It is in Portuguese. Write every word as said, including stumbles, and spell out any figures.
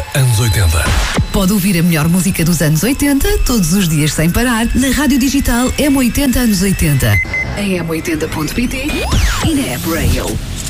oitenta, anos oitenta. Pode ouvir a melhor música dos anos oitenta, todos os dias sem parar, na rádio digital M oitenta anos oitenta. Em m oitenta ponto pt e na App Rail.